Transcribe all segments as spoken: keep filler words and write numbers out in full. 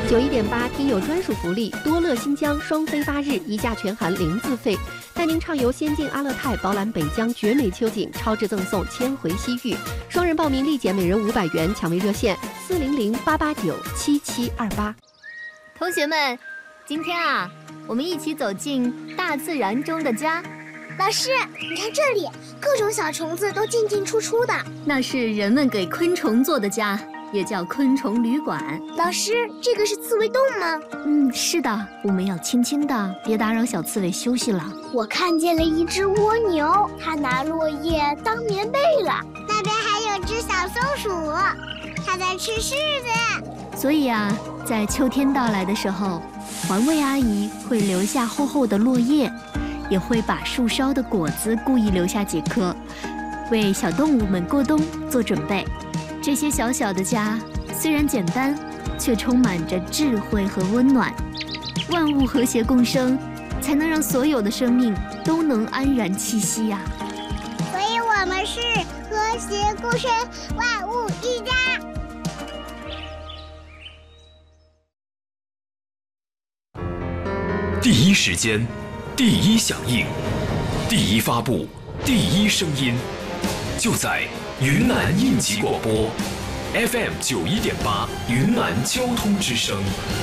九一点八听友专属福利，多乐新疆双飞八日，一价全含零自费，带您畅游仙境阿勒泰，饱览北疆绝美秋景，超值赠送千回西域。双人报名立减每人五百元，抢位热线四零零八八九七七二八。 同学们，今天啊，我们一起走进大自然中的家。 老师，你看这里，各种小虫子都进进出出的， 那是人们给昆虫做的家，也叫昆虫旅馆。 老师，这个是刺猬洞吗？ 嗯，是的，我们要轻轻的，别打扰小刺猬休息了。 我看见了一只蜗牛，它拿落叶当棉被了。那边还有只小松鼠，它在吃柿子。 所以啊，在秋天到来的时候，环卫阿姨会留下厚厚的落叶，也会把树梢的果子故意留下几颗，为小动物们过冬做准备。这些小小的家虽然简单，却充满着智慧和温暖。万物和谐共生，才能让所有的生命都能安然栖息呀、啊。 所以我们是和谐共生，万物一家。 第一时间，第一响应，第一发布，第一声音，就在云南应急广播 F M 九一点八，云南交通之声。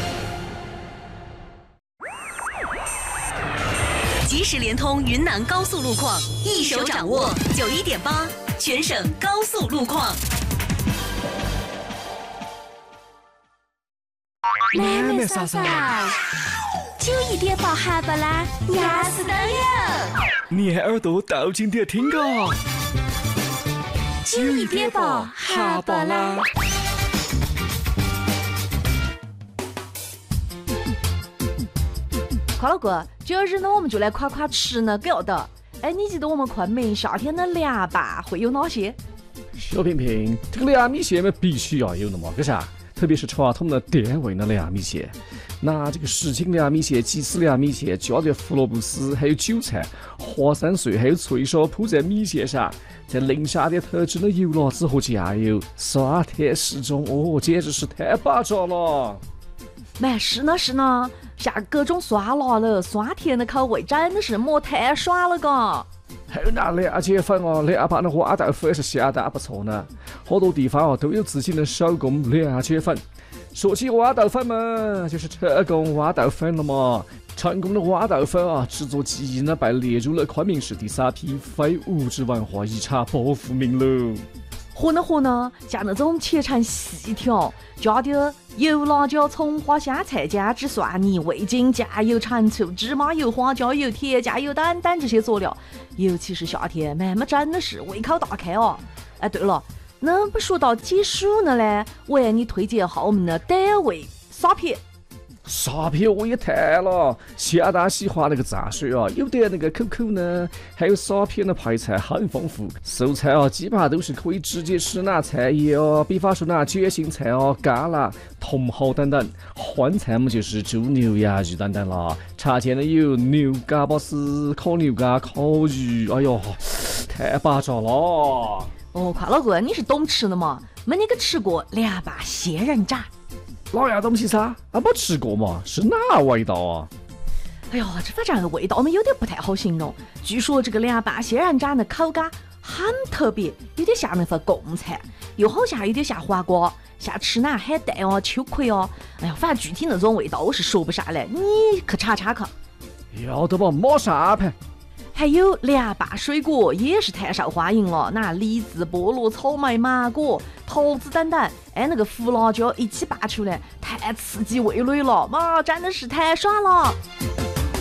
即时联通云南高速路况，一手掌握九一点八全省高速路况。 妹妹嫂嫂，九一点八下班啦，牙齿都有。 你耳朵倒进点听个。 九一点八下班啦。 快乐哥，今儿呢我们就来夸夸吃呢狗的。哎，你记得我们昆明夏天的凉拌会有哪些？ 小平平，这个凉米线嘛必须要有的嘛，为啥？特别是传统的滇味的凉米线，拿这个什锦凉米线、鸡丝凉米线，加点胡萝卜丝，还有韭菜、花生碎，还有脆烧铺在米线上，再淋下点特制的油辣子和酱油，酸甜适中，哦，简直是太巴掌了！ 蛮是呢是呢，下各种酸辣了、酸甜的口味，真的是莫太爽了嘎！ 还有那凉茄粉哦，凉拌的花豆腐也是相当不错呢。好多地方哦都有自己的手工凉茄粉。说起花豆粉嘛，就是成功花豆粉了嘛。成功的花豆粉啊，制作技艺呢被列入了昆明市第三批非物质文化遗产保护名录。 和呢和呢，像那种切成细条，加点油、辣椒、葱花、香菜、姜汁、蒜泥、味精、酱油、陈醋、芝麻油、花椒油、甜酱油等等这些佐料，尤其是夏天，妈妈真的是胃口大开哦。哎，对了，那不说到解暑呢嘞，我给你推荐一下我们的傣味沙片。 沙片我也谈了，相当喜欢那个蘸水啊，有点那个口口呢。还有沙片的配菜很丰富，素菜啊基本上都是可以直接吃拿菜叶哦，比方说拿卷心菜哦、干辣、茼蒿等等。荤菜嘛就是猪牛羊鱼等等啦。常见的有牛嘎巴丝、烤牛肝、烤鱼，哎呦，太巴掌了！ 哦，快乐哥，你是懂吃的嘛？没你个吃过凉拌仙人掌？ 哪样东西噻？啊，没吃过嘛，是哪味道啊？ 哎呀，这反正味道嘛有点不太好形容。据说这个凉拌仙人掌的口感很特别，有点像那份贡菜，又好像有点像黄瓜，像吃那海带哦、秋葵哦。哎呀，反正具体那种味道我是说不上来，你去查查看。 要得吧，马上安排。 还有凉拌水果也是太受欢迎了，那梨子、菠萝、草莓、芒果、桃子等等，哎，那个胡辣椒一起拌出来，太刺激味蕾了，妈，真的是太爽了。